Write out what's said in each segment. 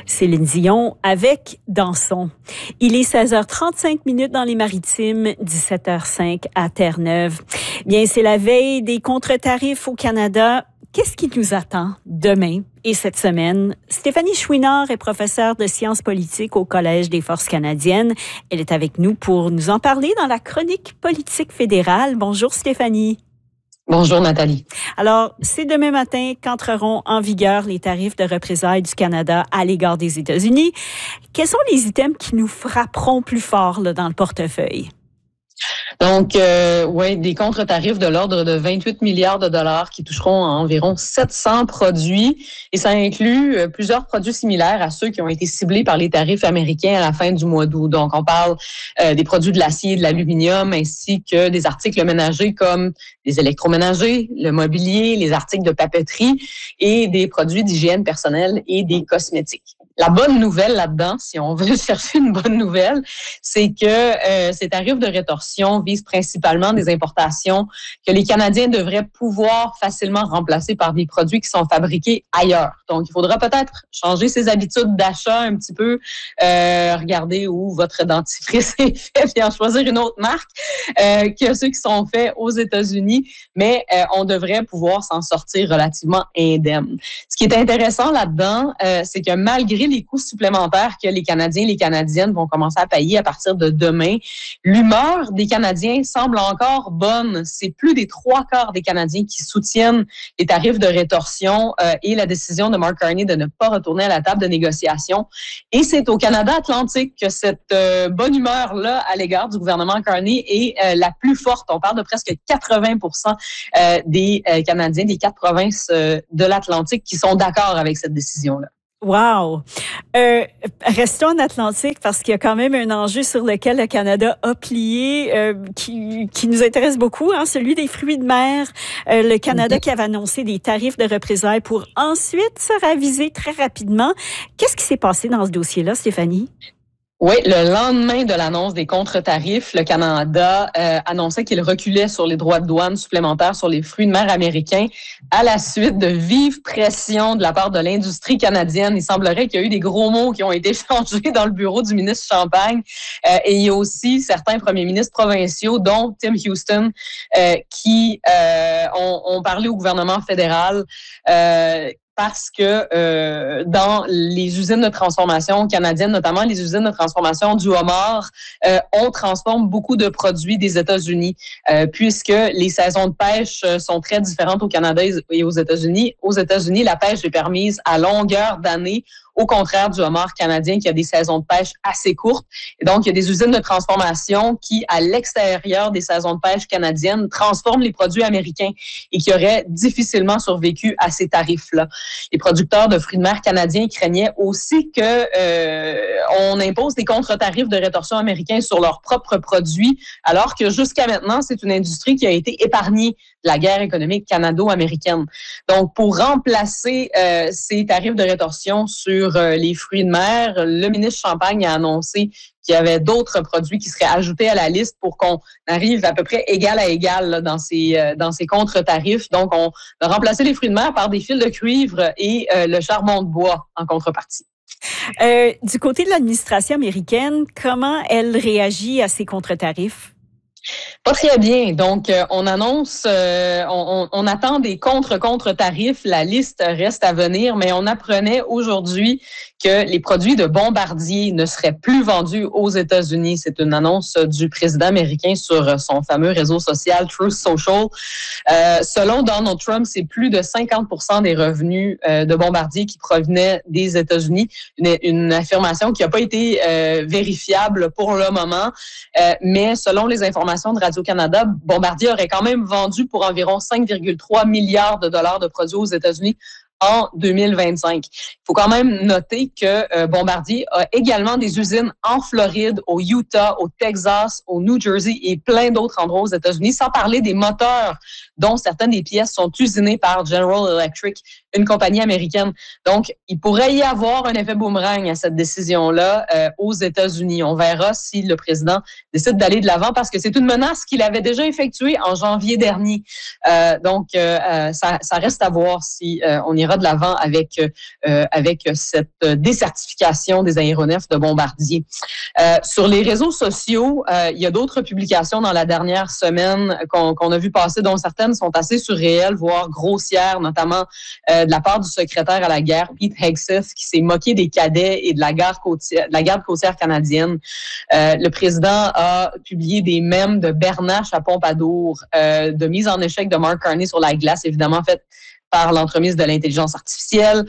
Céline Dion avec Danson. Il est 16h35 dans les Maritimes, 17h05 à Terre-Neuve. Bien, c'est la veille des contre-tarifs au Canada. Qu'est-ce qui nous attend demain et cette semaine? Stéphanie Chouinard est professeure de sciences politiques au Collège des Forces canadiennes. Elle est avec nous pour nous en parler dans la chronique politique fédérale. Bonjour Stéphanie. Bonjour Nathalie. Alors, c'est demain matin qu'entreront en vigueur les tarifs de représailles du Canada à l'égard des États-Unis. Quels sont les items qui nous frapperont plus fort là, dans le portefeuille? Donc, des contre-tarifs de l'ordre de 28 milliards de dollars qui toucheront à environ 700 produits. Et ça inclut plusieurs produits similaires à ceux qui ont été ciblés par les tarifs américains à la fin du mois d'août. Donc, on parle des produits de l'acier, de l'aluminium, ainsi que des articles ménagers comme les électroménagers, le mobilier, les articles de papeterie et des produits d'hygiène personnelle et des cosmétiques. La bonne nouvelle là-dedans, si on veut chercher une bonne nouvelle, c'est que ces tarifs de rétorsion visent principalement des importations que les Canadiens devraient pouvoir facilement remplacer par des produits qui sont fabriqués ailleurs. Donc, il faudra peut-être changer ses habitudes d'achat un petit peu, regarder où votre dentifrice est fait, puis en choisir une autre marque que ceux qui sont faits aux États-Unis, mais on devrait pouvoir s'en sortir relativement indemne. Ce qui est intéressant là-dedans, c'est que malgré les coûts supplémentaires que les Canadiens et les Canadiennes vont commencer à payer à partir de demain, l'humeur des Canadiens semble encore bonne. C'est plus des 3/4 des Canadiens qui soutiennent les tarifs de rétorsion et la décision de Mark Carney de ne pas retourner à la table de négociation. Et c'est au Canada Atlantique que cette bonne humeur-là à l'égard du gouvernement Carney est la plus forte. On parle de presque 80% des Canadiens des 4 provinces de l'Atlantique qui sont d'accord avec cette décision-là. Wow! Restons en Atlantique parce qu'il y a quand même un enjeu sur lequel le Canada a plié qui nous intéresse beaucoup, hein, celui des fruits de mer. Le Canada qui avait annoncé des tarifs de représailles pour ensuite se raviser très rapidement. Qu'est-ce qui s'est passé dans ce dossier-là, Stéphanie? Oui, le lendemain de l'annonce des contre-tarifs, le Canada annonçait qu'il reculait sur les droits de douane supplémentaires sur les fruits de mer américains à la suite de vives pressions de la part de l'industrie canadienne. Il semblerait qu'il y a eu des gros mots qui ont été changés dans le bureau du ministre Champagne. Et il y a aussi certains premiers ministres provinciaux, dont Tim Houston, qui ont parlé au gouvernement fédéral parce que dans les usines de transformation canadiennes, notamment les usines de transformation du homard, on transforme beaucoup de produits des États-Unis, puisque les saisons de pêche sont très différentes au Canada et aux États-Unis. Aux États-Unis, la pêche est permise à longueur d'année, au contraire du homard canadien qui a des saisons de pêche assez courtes. Et donc, il y a des usines de transformation qui, à l'extérieur des saisons de pêche canadiennes, transforment les produits américains et qui auraient difficilement survécu à ces tarifs-là. Les producteurs de fruits de mer canadiens craignaient aussi on impose des contre-tarifs de rétorsion américains sur leurs propres produits, alors que jusqu'à maintenant, c'est une industrie qui a été épargnée de la guerre économique canado-américaine. Donc, pour remplacer ces tarifs de rétorsion sur les fruits de mer, le ministre Champagne a annoncé qu'il y avait d'autres produits qui seraient ajoutés à la liste pour qu'on arrive à peu près égal à égal là, dans ces contre-tarifs. Donc, on a remplacé les fruits de mer par des fils de cuivre et le charbon de bois en contrepartie. Du côté de l'administration américaine, comment elle réagit à ces contre-tarifs? Pas très bien. Donc, on annonce, on attend des contre-tarifs. La liste reste à venir, mais on apprenait aujourd'hui que les produits de Bombardier ne seraient plus vendus aux États-Unis. C'est une annonce du président américain sur son fameux réseau social Truth Social. Selon Donald Trump, c'est plus de 50% des revenus de Bombardier qui provenaient des États-Unis. Une affirmation qui n'a pas été vérifiable pour le moment, mais selon les informations de Radio-Canada, Bombardier aurait quand même vendu pour environ 5,3 milliards de dollars de produits aux États-Unis en 2025. Il faut quand même noter que Bombardier a également des usines en Floride, au Utah, au Texas, au New Jersey et plein d'autres endroits aux États-Unis, sans parler des moteurs dont certaines des pièces sont usinées par General Electric, une compagnie américaine. Donc, il pourrait y avoir un effet boomerang à cette décision-là aux États-Unis. On verra si le président décide d'aller de l'avant parce que c'est une menace qu'il avait déjà effectuée en janvier dernier. Donc, ça reste à voir si on ira ira de l'avant avec cette décertification des aéronefs de Bombardier. Sur les réseaux sociaux, il y a d'autres publications dans la dernière semaine qu'on a vu passer, dont certaines sont assez surréelles, voire grossières, notamment de la part du secrétaire à la guerre, Pete Hegseth, qui s'est moqué des cadets et de la garde côtière canadienne. Le président a publié des mèmes de Bernache à Pompadour, de mise en échec de Mark Carney sur la glace, évidemment faite par l'entremise de l'intelligence artificielle.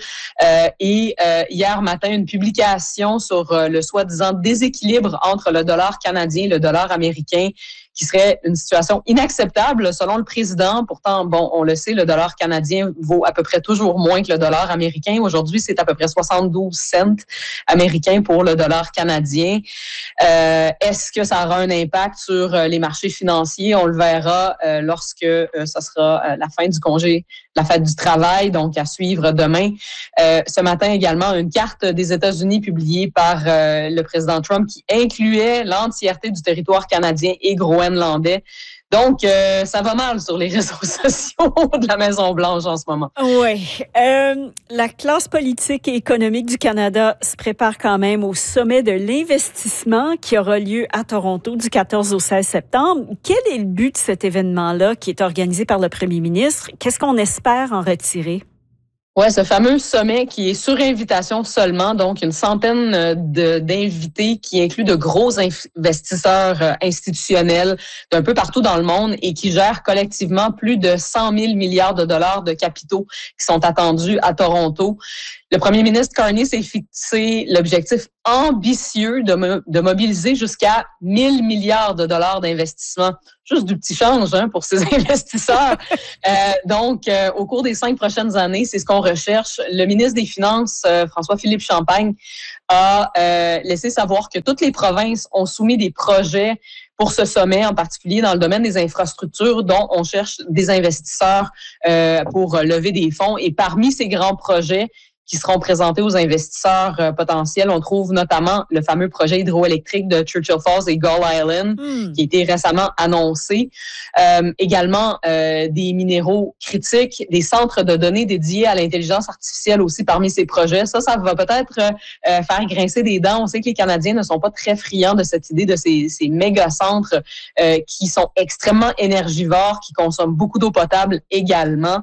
Et hier matin, une publication sur le soi-disant déséquilibre entre le dollar canadien et le dollar américain, qui serait une situation inacceptable selon le président. Pourtant, bon, on le sait, le dollar canadien vaut à peu près toujours moins que le dollar américain. Aujourd'hui, c'est à peu près 72 cents américains pour le dollar canadien. Est-ce que ça aura un impact sur les marchés financiers? On le verra lorsque ça sera la fin du congé, la fête du travail, donc à suivre demain. Ce matin également, une carte des États-Unis publiée par le président Trump qui incluait l'entièreté du territoire canadien et groenlandais. Donc, ça va mal sur les réseaux sociaux de la Maison-Blanche en ce moment. Oui. La classe politique et économique du Canada se prépare quand même au sommet de l'investissement qui aura lieu à Toronto du 14 au 16 septembre. Quel est le but de cet événement-là qui est organisé par le premier ministre? Qu'est-ce qu'on espère en retirer? Ouais, ce fameux sommet qui est sur invitation seulement, donc une centaine d'invités qui inclut de gros investisseurs institutionnels d'un peu partout dans le monde et qui gèrent collectivement plus de 100 000 milliards de dollars de capitaux qui sont attendus à Toronto. Le premier ministre Carney s'est fixé l'objectif ambitieux de mobiliser jusqu'à 1 000 milliards de dollars d'investissement. Juste du petit change pour ces investisseurs. Donc, au cours des 5 prochaines années, c'est ce qu'on recherche. Le ministre des Finances, François-Philippe Champagne, a laissé savoir que toutes les provinces ont soumis des projets pour ce sommet, en particulier dans le domaine des infrastructures, dont on cherche des investisseurs pour lever des fonds. Et parmi ces grands projets qui seront présentés aux investisseurs potentiels, on trouve notamment le fameux projet hydroélectrique de Churchill Falls et Gull Island, qui a été récemment annoncé. Également, des minéraux critiques, des centres de données dédiés à l'intelligence artificielle aussi parmi ces projets. Ça va peut-être faire grincer des dents. On sait que les Canadiens ne sont pas très friands de cette idée de ces méga-centres qui sont extrêmement énergivores, qui consomment beaucoup d'eau potable également,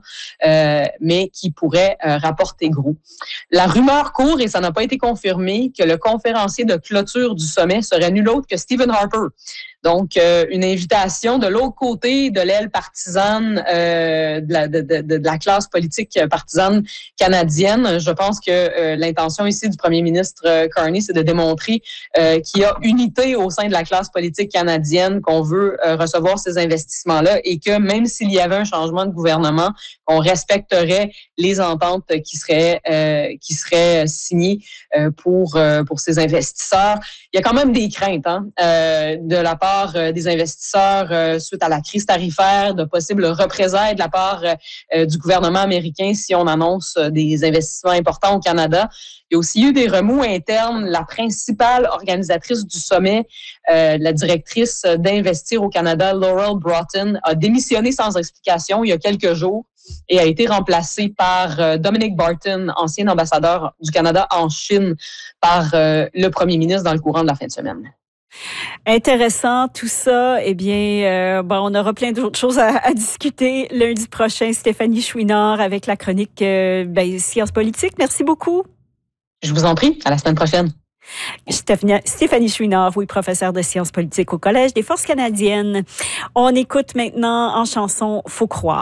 mais qui pourraient rapporter gros. La rumeur court, et ça n'a pas été confirmé, que le conférencier de clôture du sommet serait nul autre que Stephen Harper. Donc, une invitation de l'autre côté de l'aile partisane de la classe politique partisane canadienne. Je pense que l'intention ici du premier ministre Carney, c'est de démontrer qu'il y a unité au sein de la classe politique canadienne, qu'on veut recevoir ces investissements-là et que même s'il y avait un changement de gouvernement, on respecterait les ententes qui seraient signées pour ces investisseurs. Il y a quand même des craintes de la part des investisseurs suite à la crise tarifaire, de possibles représailles de la part du gouvernement américain si on annonce des investissements importants au Canada. Il y a aussi eu des remous internes. La principale organisatrice du sommet, la directrice d'Investir au Canada, Laurel Broughton, a démissionné sans explication il y a quelques jours et a été remplacée par Dominic Barton, ancien ambassadeur du Canada en Chine, par le premier ministre dans le courant de la fin de semaine. Intéressant tout ça. Eh bien, on aura plein d'autres choses à discuter lundi prochain. Stéphanie Chouinard avec la chronique Sciences politiques. Merci beaucoup. Je vous en prie. À la semaine prochaine. Stéphanie Chouinard, oui, professeure de sciences politiques au Collège des Forces canadiennes. On écoute maintenant en chanson « Faut croire ».